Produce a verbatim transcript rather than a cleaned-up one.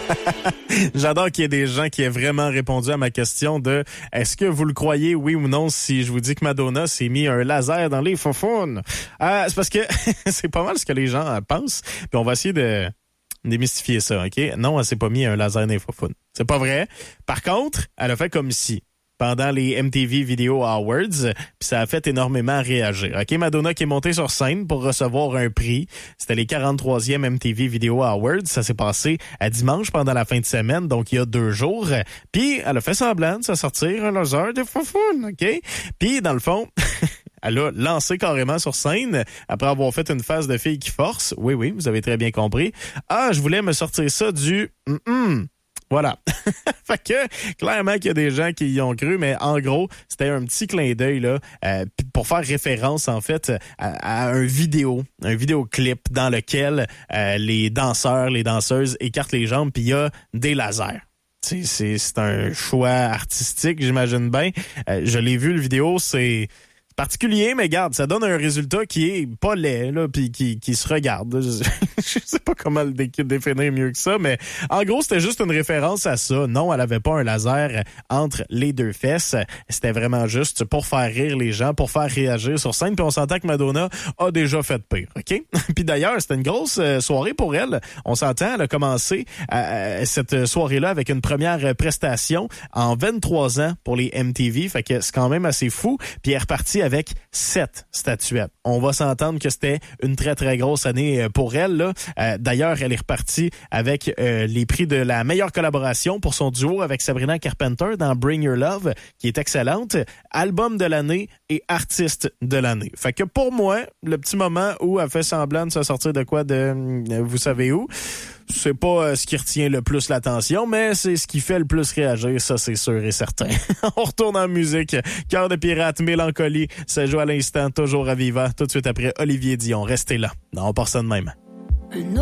J'adore qu'il y ait des gens qui aient vraiment répondu à ma question de est-ce que vous le croyez, oui ou non, si je vous dis que Madonna s'est mis un laser dans les faufounes? Euh, c'est parce que c'est pas mal ce que les gens euh, pensent. Puis on va essayer de démystifier ça, OK? Non, elle s'est pas mis un laser dans les faufounes. C'est pas vrai. Par contre, elle a fait comme si. Pendant les M T V Video Awards, puis ça a fait énormément réagir. OK, Madonna qui est montée sur scène pour recevoir un prix. C'était les quarante-troisième M T V Video Awards. Ça s'est passé à dimanche pendant la fin de semaine, donc il y a deux jours. Puis elle a fait semblant de se sortir un laser de foufoune, OK? Puis dans le fond... Elle a lancé carrément sur scène après avoir fait une phase de fille qui force. Oui, oui, vous avez très bien compris. Ah, je voulais me sortir ça du... Mm-mm. Voilà. Fait que, clairement qu'il y a des gens qui y ont cru, mais en gros, c'était un petit clin d'œil là, euh, pour faire référence, en fait, à, à un vidéo, un vidéoclip dans lequel euh, les danseurs, les danseuses écartent les jambes, puis il y a des lasers. C'est, c'est, c'est un choix artistique, j'imagine bien. Euh, je l'ai vu, le vidéo, c'est... particulier, mais garde, ça donne un résultat qui est pas laid, là, puis qui, qui se regarde. Je, je sais pas comment le dé- définir mieux que ça, mais en gros, c'était juste une référence à ça. Non, elle avait pas un laser entre les deux fesses. C'était vraiment juste pour faire rire les gens, pour faire réagir sur scène. Puis on s'entend que Madonna a déjà fait pire, OK? Puis d'ailleurs, c'était une grosse soirée pour elle. On s'entend, elle a commencé euh, cette soirée-là avec une première prestation en vingt-trois ans pour les M T V. Fait que c'est quand même assez fou. Puis elle est repartie avec sept statuettes. On va s'entendre que c'était une très, très grosse année pour elle, là. Euh, d'ailleurs, elle est repartie avec euh, les prix de la meilleure collaboration pour son duo avec Sabrina Carpenter dans Bring Your Love, qui est excellente, album de l'année et artiste de l'année. Fait que pour moi, le petit moment où elle fait semblant de se sortir de quoi de euh, vous savez où, c'est pas euh, ce qui retient le plus l'attention, mais c'est ce qui fait le plus réagir, ça c'est sûr et certain. On retourne en musique. Cœur de pirate, Mélancolie, ça joue à l'instant, toujours à Viva. Tout de suite après Olivier Dion. Restez là. Non, on part ça de même.